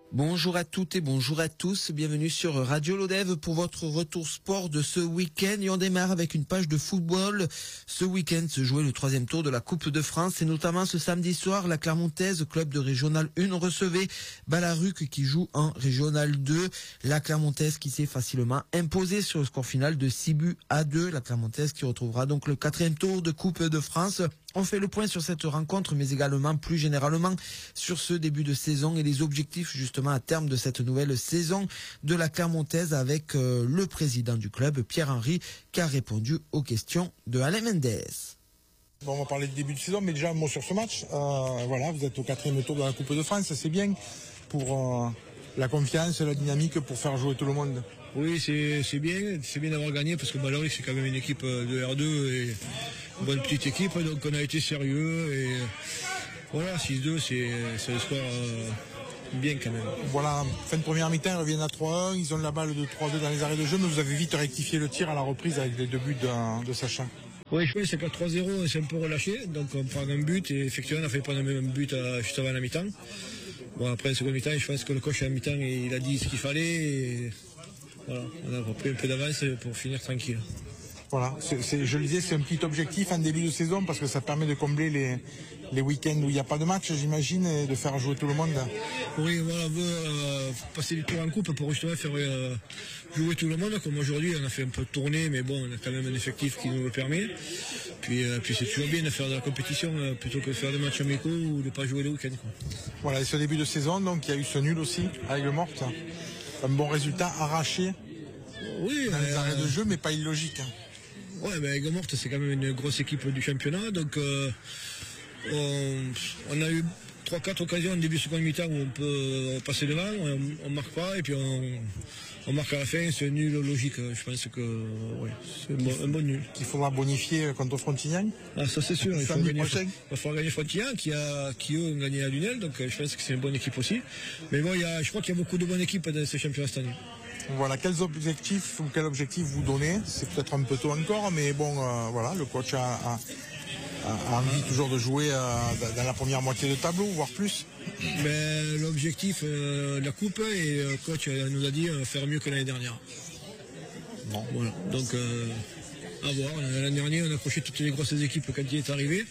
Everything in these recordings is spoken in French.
Bonjour à toutes et bonjour à tous, bienvenue sur Radio Lodève pour votre retour sport de ce week-end et on démarre avec une page de football. Ce week-end se jouait le 3e tour de la Coupe de France et notamment ce samedi soir, la Clermontaise, club de Régional 1, recevait Balaruc qui joue en Régional 2. La Clermontaise qui s'est facilement imposée sur le score final de 6-2. La Clermontaise qui retrouvera donc le 4e tour de Coupe de France. On fait le point sur cette rencontre, mais également plus généralement sur ce début de saison et les objectifs justement à terme de cette nouvelle saison de la Clermontaise avec le président du club, Pierre-Henri, qui a répondu aux questions de Alain Mendes. Bon, on va parler du début de saison, mais déjà un mot sur ce match. Voilà, vous êtes au 4e tour de la Coupe de France, c'est bien pour la confiance, la dynamique, pour faire jouer tout le monde. Oui, c'est bien d'avoir gagné parce que Balaruc c'est quand même une équipe de R2 et une bonne petite équipe, donc on a été sérieux et voilà, 6-2 c'est le score bien quand même. Voilà, fin de première mi-temps, ils reviennent à 3-1, ils ont la balle de 3-2 dans les arrêts de jeu, mais vous avez vite rectifié le tir à la reprise avec les 2 buts de Sacha. Oui, je pense que c'est qu'à 3-0 c'est un peu relâché, donc on prend un but et effectivement on a fait prendre un but juste avant la mi-temps. Bon, après le second mi-temps, je pense que le coach à la mi-temps il a dit ce qu'il fallait et voilà, on a pris un peu d'avance pour finir tranquille. Voilà, je le disais, c'est un petit objectif en début de saison parce que ça permet de combler les week-ends où il n'y a pas de match, j'imagine, et de faire jouer tout le monde. Oui, voilà, on veut passer du tour en coupe pour justement faire jouer tout le monde. Comme aujourd'hui, on a fait un peu de tournée, mais bon, on a quand même un effectif qui nous le permet. Puis c'est toujours bien de faire de la compétition plutôt que de faire des matchs amicaux ou de ne pas jouer le week-end. Voilà, et ce début de saison, donc il y a eu ce nul aussi avec le Morte. Un bon résultat arraché oui, dans les arrêts de jeu, mais pas illogique. Ouais, mais Aigues-Mortes, c'est quand même une grosse équipe du championnat, donc on a eu 3-4 occasions en début de seconde mi-temps où on peut passer devant, on marque pas, et puis on marque à la fin, c'est nul logique. Je pense que ouais, c'est un bon nul. Il faudra bonifier contre Frontignan. Ah, ça c'est sûr, il va falloir gagner Frontignan qui eux ont gagné à Lunel, donc je pense que c'est une bonne équipe aussi. Mais bon, je crois qu'il y a beaucoup de bonnes équipes dans ce championnat cette année. Voilà, quel objectif vous donnez? C'est peut-être un peu tôt encore, mais bon, voilà, le coach a envie toujours de jouer dans la première moitié de tableau, voire plus. Ben, l'objectif de la coupe, et le coach nous a dit faire mieux que l'année dernière. Bon. Voilà, donc à voir. L'année dernière, on a accroché toutes les grosses équipes quand il est arrivé.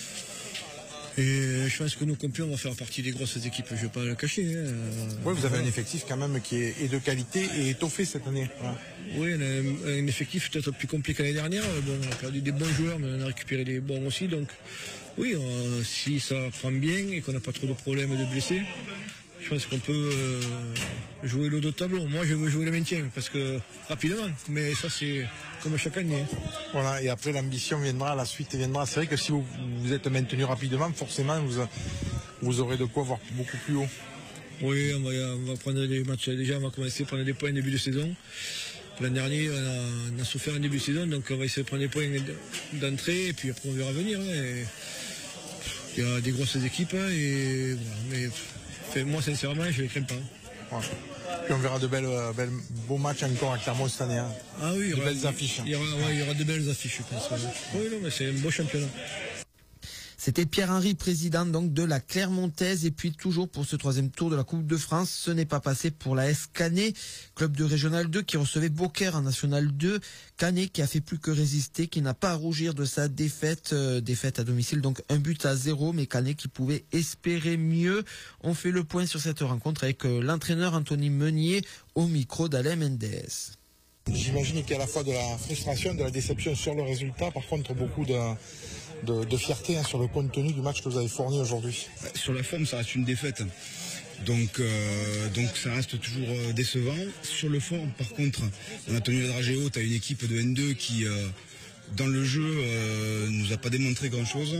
Et je pense que nous, Compiègne, on va faire partie des grosses équipes, je ne vais pas le cacher. Oui, vous avez un effectif quand même qui est de qualité et étoffé cette année. Voilà. Oui, on a un effectif peut-être plus compliqué que l'année dernière. Bon, on a perdu des bons joueurs, mais on a récupéré des bons aussi. Donc oui, si ça prend bien et qu'on n'a pas trop de problèmes de blessés, je pense qu'on peut jouer le dos de tableau. Moi, je veux jouer le maintien parce que rapidement, mais ça c'est comme chaque année. Voilà, et après l'ambition viendra, la suite viendra. C'est vrai que si vous êtes maintenu rapidement, forcément vous aurez de quoi voir beaucoup plus haut. Oui, on va prendre des matchs. Déjà, on va commencer à prendre des points au début de saison. L'an dernier, on a souffert en début de saison, donc on va essayer de prendre des points d'entrée et puis après on verra venir. Et il y a des grosses équipes et voilà, mais moi sincèrement, je ne les crains pas. Ouais. Puis on verra de beaux matchs encore à Clermont cette année. Hein. Ah oui, de belles affiches. Il y aura de belles affiches, je pense. Oui, non, mais c'est un beau championnat. C'était Pierre-Henri, président donc de la Clermontaise. Et puis toujours pour ce 3e tour de la Coupe de France, ce n'est pas passé pour la S Canet, club de Régional 2 qui recevait Beaucaire en National 2. Canet qui a fait plus que résister, qui n'a pas à rougir de sa défaite à domicile, donc 1-0, mais Canet qui pouvait espérer mieux. On fait le point sur cette rencontre avec l'entraîneur Anthony Meunier au micro d'Alain Mendes. J'imagine qu'il y a à la fois de la frustration, de la déception sur le résultat, par contre beaucoup de fierté sur le contenu du match que vous avez fourni aujourd'hui. Sur la forme, ça reste une défaite. Donc ça reste toujours décevant. Sur le fond, par contre, on a tenu la dragée haute à une équipe de N2 qui, dans le jeu, nous a pas démontré grand-chose.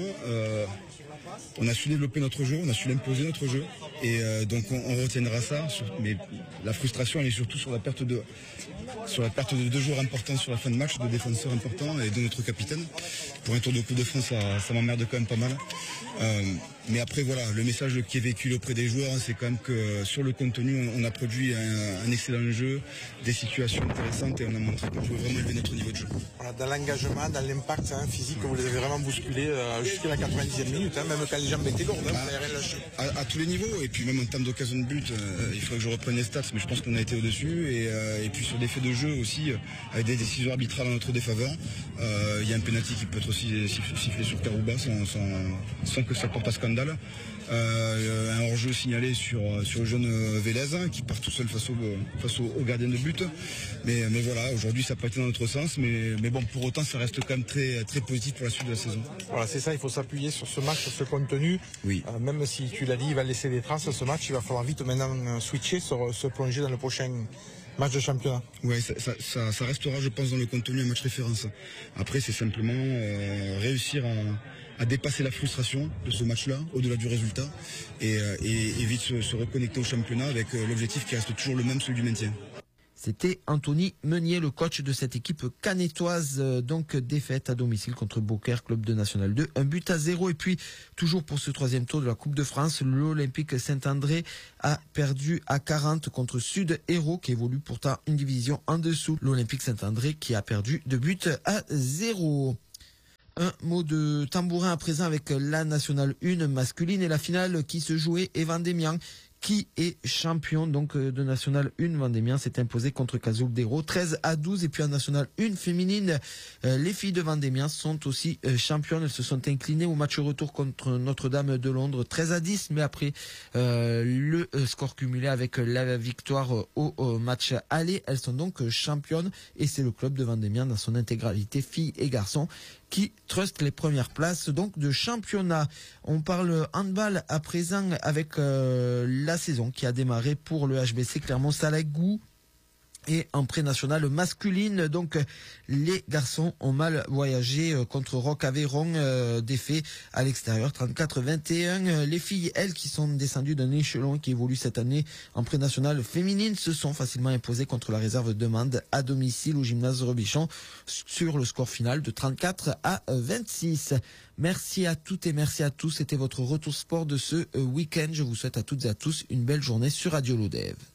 On a su développer notre jeu, on a su l'imposer notre jeu. Et donc on retiendra ça. Mais la frustration, elle est surtout sur la perte de 2 joueurs importants sur la fin de match, de défenseurs importants et de notre capitaine. Pour un tour de Coupe de France, ça m'emmerde quand même pas mal. Mais après voilà, le message qui est véhiculé auprès des joueurs, c'est quand même que sur le contenu, on a produit un excellent jeu, des situations intéressantes et on a montré qu'on pouvait vraiment élever notre niveau de jeu. Voilà, dans l'engagement, dans l'impact physique, vous les avez vraiment bousculés jusqu'à la 90e minute. même quand les jambes étaient lourdes, ça n'avait rien lâché. À tous les niveaux, et puis même en termes d'occasion de but, il faudrait que je reprenne les stats, mais je pense qu'on a été au-dessus, et puis sur des faits de jeu aussi, avec des décisions arbitrales en notre défaveur. Il y a un penalty qui peut être aussi sifflé sur Karouba sans que ça porte à scandale. Un hors-jeu signalé sur le jeune Vélez qui part tout seul face au gardien de but. Mais voilà, aujourd'hui ça n'a pas été dans notre sens, mais bon, pour autant ça reste quand même très, très positif pour la suite de la saison. Voilà, c'est ça, il faut s'appuyer sur ce match, sur ce contenu. Oui. Même si tu l'as dit, il va laisser des traces, ce match, il va falloir vite maintenant switcher, se plonger dans le prochain match de championnat. Oui, ça restera, je pense, dans le contenu un match référence. Après, c'est simplement réussir à dépasser la frustration de ce match-là, au-delà du résultat, et vite se reconnecter au championnat avec l'objectif qui reste toujours le même, celui du maintien. C'était Anthony Meunier, le coach de cette équipe canétoise, donc défaite à domicile contre Beaucaire, club de National 2, 1-0. Et puis, toujours pour ce troisième tour de la Coupe de France, l'Olympique Saint-André a perdu à 40 contre Sud Hérault, qui évolue pourtant une division en dessous. L'Olympique Saint-André qui a perdu 2-0. Un mot de tambourin à présent avec la Nationale 1 masculine et la finale qui se jouait et Vendémian qui est champion donc de National 1. Vendémian s'est imposé contre Cazouldéro 13-12. Et puis en National 1 féminine, les filles de Vendémian sont aussi championnes. Elles se sont inclinées au match retour contre Notre-Dame de Londres 13-10. Mais après le score cumulé avec la victoire au match aller, elles sont donc championnes. Et c'est le club de Vendémian dans son intégralité, filles et garçons, qui trust les premières places donc de championnat. On parle handball à présent avec la saison qui a démarré pour le HBC Clermont-Salagou. Et en pré-nationale masculine, donc les garçons ont mal voyagé contre Roc-Aveyron, défait à l'extérieur 34-21. Les filles, elles, qui sont descendues d'un échelon qui évolue cette année en pré-nationale féminine, se sont facilement imposées contre la réserve de Mende à domicile au gymnase Robichon sur le score final de 34-26. Merci à toutes et merci à tous. C'était votre retour sport de ce week-end. Je vous souhaite à toutes et à tous une belle journée sur Radio Lodève.